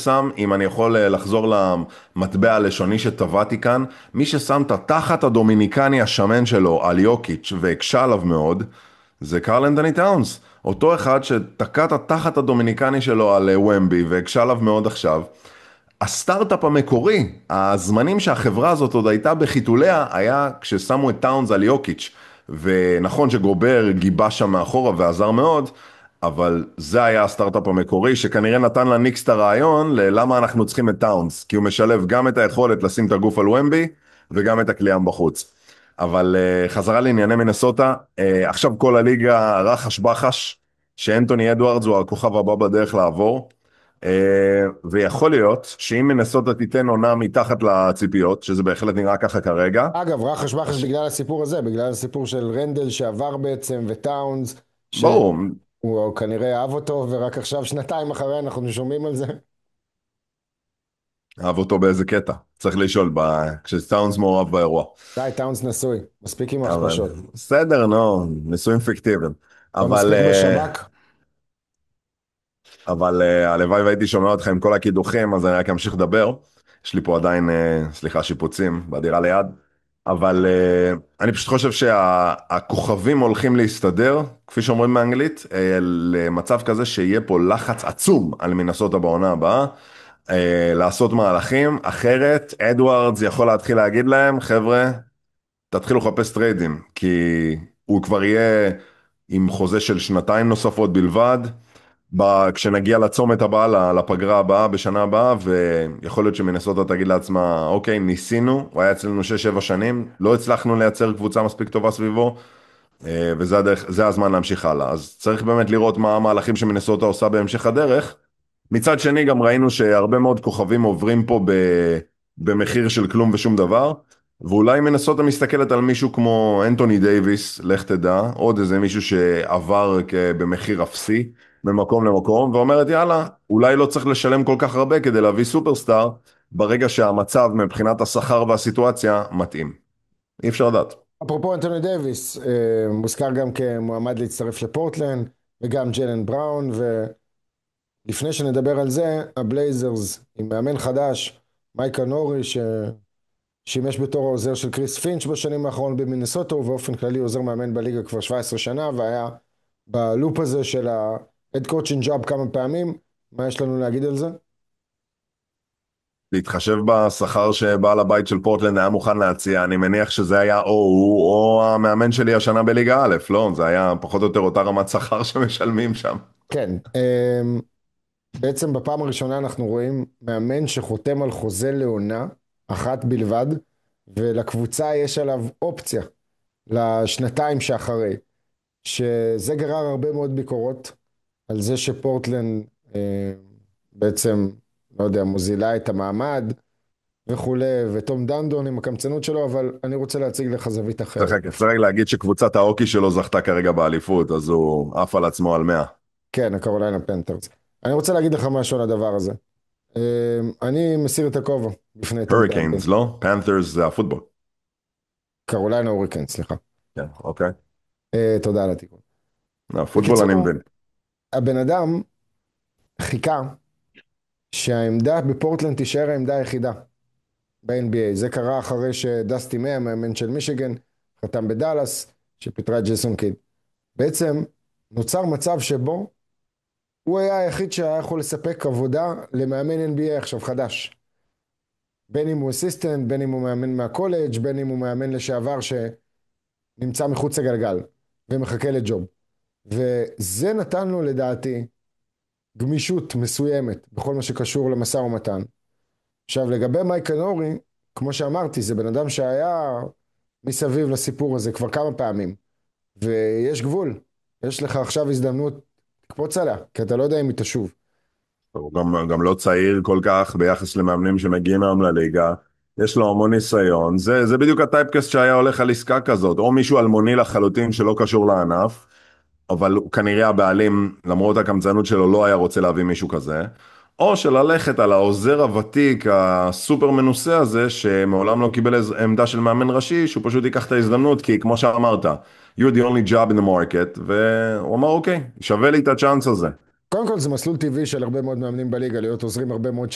ששם, אם אני יכול לחזור למטבע הלשוני שטבעתי כאן, מי ששם את התחת הדומיניקני השמן שלו על יוקיץ' והקשה עליו מאוד, זה קרל אנתוני טאונס. אותו אחד שתקע את התחת הדומיניקני שלו על ומבי והקשה עליו מאוד עכשיו. הסטארט-אפ המקורי, הזמנים שהחברה הזאת עוד הייתה בחיתוליה, היה כששמו את טאונס על יוקיץ'. ונכון שגובר גיבה שם מאחורה ועזר מאוד, אבל זה היה הסטארט-אפ המקורי, שכנראה נתן לניקס את הרעיון ללמה אנחנו צריכים את טאונס, כי הוא משלב גם את היכולת לשים את הגוף על ומבי, וגם את הקליעה בחוץ. אבל חזרה לענייני מינסוטה, עכשיו כל הליגה רחש בחש, שאנטוני אדוארדס הוא הכוכב הבא בדרך לעבור, ויכול להיות שאם מינסוטה תיתן עונה מתחת לציפיות, שזה בהחלט נראה ככה כרגע. אגב, רחש בחש בגלל הסיפור הזה, בגלל הסיפור של רנדל שעבר בעצם, וטאונס, ברור, שהוא כנראה אהב אותו, ורק עכשיו, שנתיים אחרי, אנחנו שומעים על זה. אהב אותו באיזה קטע, צריך לשאול, כשטאונס מעורב באירוע. די, טאונס נשוי, מספיק עם אבל ההכפשות. בסדר, נו, ניסויים פיקטיביים. לא אבל, מספיק בשב"כ. אבל הלוואי והייתי שומע אותך עם כל הקידוחים, אז אני רק אמשיך לדבר. יש לי פה עדיין, סליחה, שיפוצים בדירה ליד. אבל אני פשוט חושב שהכוכבים הולכים להסתדר, כפי שאומרים באנגלית, למצב כזה שיהיה פה לחץ עצום על מינסוטה בעונה הבאה, לעשות מהלכים, אחרת אדוארדס יכול להתחיל להגיד להם, חבר'ה, תתחילו לחפש טריידים, כי הוא כבר יהיה עם חוזה של שנתיים נוספות בלבד, כשנגיע לצומת הבאה, לפגרה הבאה, בשנה הבאה, ויכול להיות שמינסוטה תגיד לעצמה, אוקיי, ניסינו, הוא היה אצלנו 6-7 שנים, לא הצלחנו לייצר קבוצה מספיק טובה סביבו, וזה הדרך, זה הזמן להמשיך הלאה. אז צריך באמת לראות מה המהלכים שמינסוטה עושה בהמשך הדרך. מצד שני גם ראינו שהרבה מאוד כוכבים עוברים פה במחיר של כלום ושום דבר, ואולי מינסוטה מסתכלת על מישהו כמו אנטוני דייביס, לך תדע, עוד איזה מישהו שעבר במחיר אפסי, ממקום למקום, ואומרת יאללה, אולי לא צריך לשלם כל כך הרבה כדי להביא סופרסטאר, ברגע שהמצב מבחינת השכר והסיטואציה מתאים. אי אפשר לדעת. אפרופו אנטוני דייביס, מוזכר גם כמועמד להצטרף לפורטלנד, וגם ג'לן בראון, ולפני שנדבר על זה, הבלייזרס עם מאמן חדש, מייקה נורי, ששימש בתור העוזר של קריס פינץ' בשנים האחרונות במינסוטה, ובאופן כללי עוזר מאמן בליגה כבר 17 שנה, והיה בלופ הזה של ה-head coaching job כמה פעמים. מה יש לנו להגיד על זה? להתחשב בשכר שבעל הבית של פורטלנד היה מוכן להציע, אני מניח שזה היה או הוא או המאמן שלי השנה בליגה א', לא? זה היה פחות או יותר אותה רמת שכר שמשלמים שם. כן, בעצם בפעם הראשונה אנחנו רואים מאמן שחותם על חוזה לעונה אחת בלבד, ולקבוצה יש עליו אופציה לשנתיים שאחרי, שזה גרר הרבה מאוד ביקורות על זה שפורטלנד בעצם, לא יודע, מוזילה את המעמד וכולי, וטום דנדון עם הקמצנות שלו, אבל אני רוצה להציג לך זווית אחרת. צריך רק להגיד שקבוצת האוקי שלו זכתה כרגע באליפות, אז הוא עף על עצמו על 100. כן, הקרוליינה פנתרס. אני רוצה להגיד לך משהו על הדבר הזה. אני מסיר את הכובע בפני טום דנדון. הוריקינס, לא? פנתרס זה הפוטבול. קרוליינה הוריקנס, סליחה. כן, אוקיי. תודה על התיקון. הפוטבול אני בקיצור, מבין. הבן אדם חיכה שהעמדה בפורטלנד תישאר העמדה היחידה ב-NBA. זה קרה אחרי שדסטי מיי, המאמן של מישיגן, חתם בדאלאס, שפיטרה את ג'ייסון קיד. בעצם נוצר מצב שבו הוא היה היחיד שהיה יכול לספק עבודה למאמן NBA עכשיו חדש. בין אם הוא אסיסטנט, בין אם הוא מאמן מהקולג', בין אם הוא מאמן לשעבר שנמצא מחוץ לגלגל ומחכה לג'וב. וזה נתן לו לדעתי גמישות מסוימת בכל מה שקשור למשא ומתן. עכשיו לגבי מייקה נורי, כמו שאמרתי, זה בן אדם שהיה מסביב לסיפור הזה כבר כמה פעמים, ויש גבול. יש לך עכשיו הזדמנות, תקפוץ עליה, כי אתה לא יודע אם היא תשוב. הוא גם לא צעיר כל כך ביחס למאמנים שמגיעים היום לליגה. יש לו המון ניסיון. זה בדיוק הטייפקסט שהיה הולך על עסקה כזאת, או מישהו אלמוני לחלוטין שלא קשור לענף, אבל כנראה הבעלים, למרות הקמצנות שלו, לא היה רוצה להביא מישהו כזה, או שללכת על העוזר הוותיק, הסופר מנוסה הזה, שמעולם לא קיבל עמדה של מאמן ראשי, שהוא פשוט ייקח את ההזדמנות, כי כמו שאמרת, you're the only job in the market, והוא אמר, אוקיי, שווה לי את הצ'אנס הזה. קודם כל זה מסלול טבעי של הרבה מאוד מאמנים בליגה, להיות עוזרים הרבה מאוד